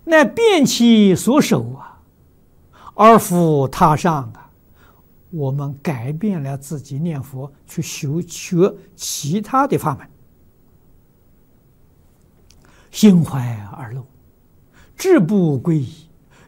那遍其所守啊，而复他上啊。我们改变了自己念佛，去学其他的法门，心怀而漏，志不归依，